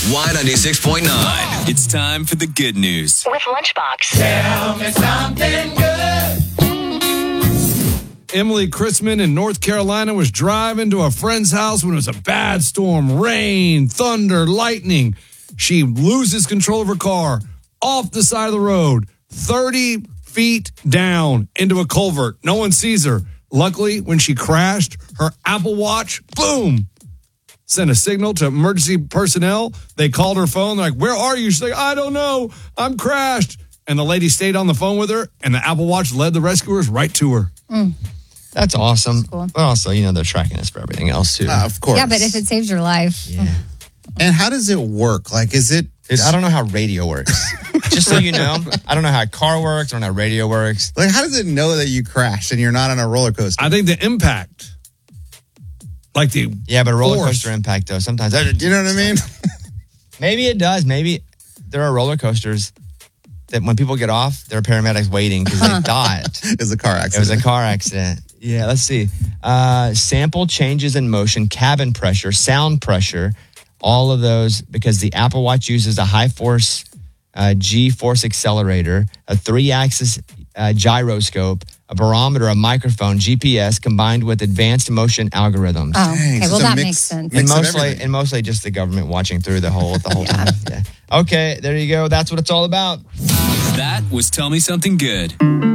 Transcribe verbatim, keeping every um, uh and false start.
Y ninety-six point nine. It's time for the good news. With Lunchbox. Tell me something good. Emily Chrisman in North Carolina was driving to a friend's house when it was a bad storm, rain, thunder, lightning. She loses control of her car off the side of the road, thirty feet down into a culvert. No one sees her. Luckily, when she crashed, her Apple Watch, boom, sent a signal to emergency personnel. They called her phone. They're like, where are you? She's like, I don't know. I'm crashed. And the lady stayed on the phone with her, and the Apple Watch led the rescuers right to her. Mm. That's awesome. That's cool. But also, you know, they're tracking us for everything else, too. Uh, of course. Yeah, but if it saves your life. Yeah. And how does it work? Like, is it... Dude, I don't know how radio works. Just so you know, I don't know how a car works. I don't know how radio works. Like, how does it know that you crashed and you're not on a roller coaster? I think the impact, like the Yeah, but a roller force. coaster impact, though, sometimes. You know what I mean? Maybe it does. Maybe there are roller coasters that when people get off, there are paramedics waiting because they died. It was a car accident. It was a car accident. Yeah, let's see. Uh, sample changes in motion, cabin pressure, sound pressure, all of those because the Apple Watch uses a high-force uh, G-force accelerator, a three-axis uh, gyroscope, a barometer, a microphone, G P S, combined with advanced motion algorithms. Oh, Dang, okay. so Well, it's a that mix- makes sense. And Mix of mostly, everything. and mostly just the government watching through the whole the whole time. Yeah. Okay, there you go. That's what it's all about. That was Tell Me Something Good.